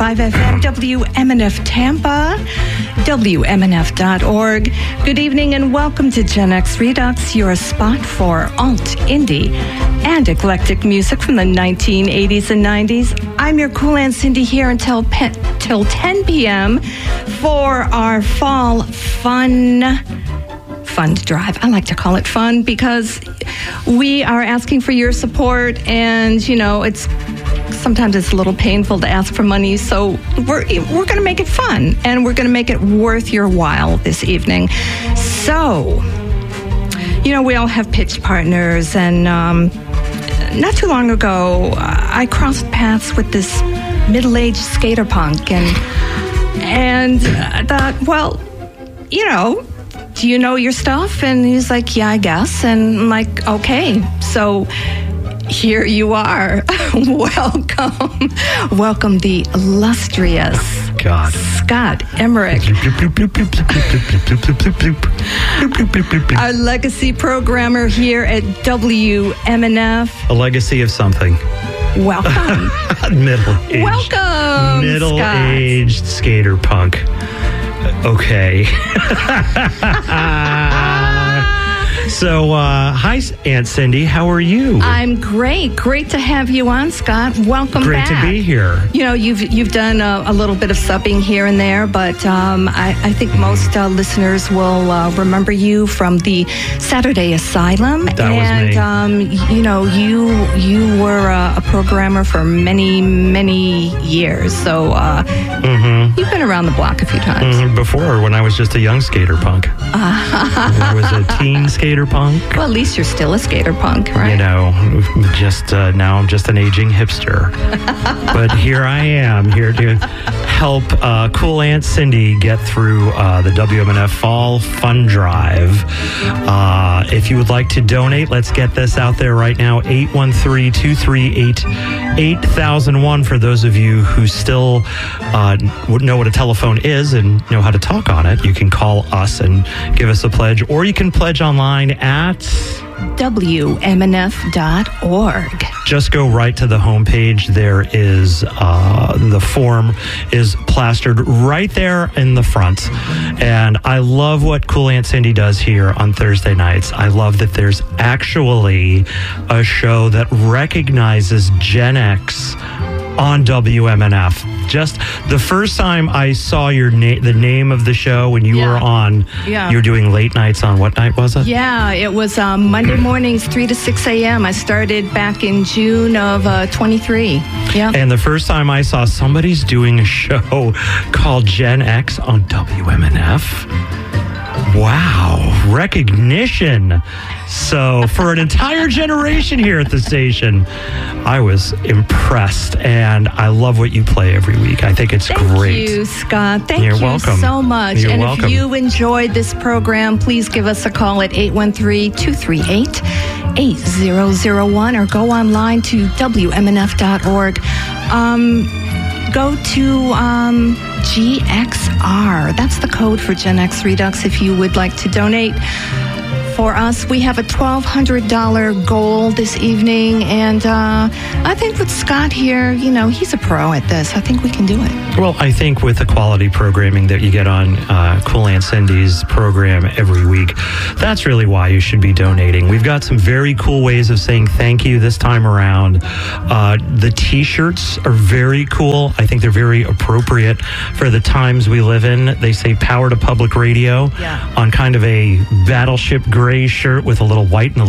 101.5 FM, WMNF Tampa, WMNF.org. Good evening and welcome to Gen X Redux, your spot for alt, indie, and eclectic music from the 1980s and 90s. I'm your Cool Aunt Cindy here until 10 p.m. for our fall fund drive. I like to call it fun because we are asking for your support, and sometimes it's a little painful to ask for money, so we're going to make it fun, and we're going to make it worth your while this evening. So, we all have pitch partners, and not too long ago, I crossed paths with this middle-aged skater punk, and I thought, well, do you know your stuff? And he's like, yeah, I guess. And I'm like, okay. So here you are. Welcome the illustrious Scott Emmerich. Our legacy programmer here at WMNF. A legacy of something. Welcome. Middle-aged. Welcome, Middle-aged skater punk. Okay. So, hi, Aunt Cindy. How are you? I'm great. Great to have you on, Scott. Welcome Great back. to be here. You've done a little bit of subbing here and there, but I think most listeners will remember you from the Saturday Asylum. That was me. You were a programmer for many, many years. So you've been around the block a few times. Before, when I was just a young skater punk. I was a teen skater punk. Well, at least you're still a skater punk, right? Now I'm just an aging hipster. But here I am, here to help Cool Aunt Cindy get through the WMNF Fall Fund Drive. If you would like to donate, let's get this out there right now. 813-238-8001 for those of you who still know what a telephone is and know how to talk on it. You can call us and give us a pledge, or you can pledge online at WMNF.org. Just go right to the homepage. There is the form is plastered right there in the front. And I love what Cool Aunt Cindy does here on Thursday nights. I love that there's actually a show that recognizes Gen X on WMNF. Just the first time I saw the name of the show when you were on, you were doing late nights on what night was it? Yeah, it was Monday mornings, 3 to 6 a.m. I started back in June of 23. Yeah. And the first time I saw somebody's doing a show called Gen X on WMNF, wow, recognition. So for an entire generation here at the station, I was impressed, and I love what you play every week. I think it's great. Thank you, Scott. You're welcome. So much. You're welcome. If you enjoyed this program, please give us a call at 813-238-8001 or go online to WMNF.org. Go to GXR. That's the code for Gen X Redux if you would like to donate. For us, we have a $1,200 goal this evening, and I think with Scott here, he's a pro at this. I think we can do it. Well, I think with the quality programming that you get on Cool Aunt Cindy's program every week, that's really why you should be donating. We've got some very cool ways of saying thank you this time around. The T-shirts are very cool. I think they're very appropriate for the times we live in. They say Power to Public Radio on kind of a battleship gray shirt with a little white and a